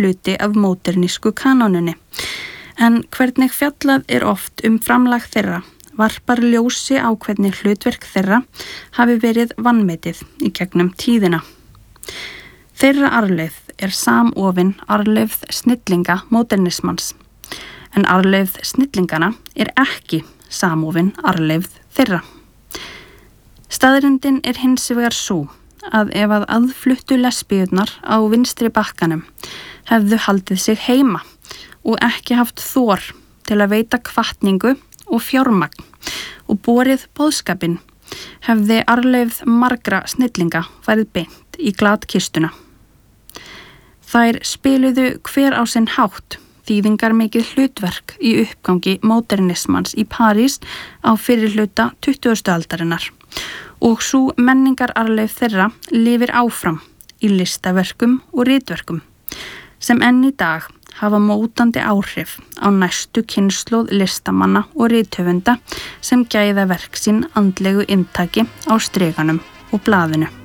hluti af módernísku kanónunni. En hvernig fjallað oft framlag þeirra varpar ljósi á hvernig hlutverk þeirra hafi verið vanmetið í gegnum tíðina. Þeirra arfleifð samofin arfleifð snillinga módernismans, en arfleifð snillingana ekki samofin arfleifð þeirra. Staðreyndin hins vegar sú að ef að aðfluttu lesbíurnar á vinstri bakkanum hefðu haldið sig heima og ekki haft þor til að veita hvatningu og fjármagn og borið boðskapinn, hefði arfleifð margra snillinga farið beint í glatkistuna. Þær spiluðu hver á sinn hátt þýðingar mikið hlutverk í uppgangi módernismans í París á fyrri hluta 20. aldarinnar og sú menningararfleifð þeirra lifir áfram í listaverkum og ritverkum sem enn í dag hafa mótandi áhrif á næstu kynslóð listamanna og rithöfunda sem gæða verk sín andlegu inntaki á striganum og blaðinu.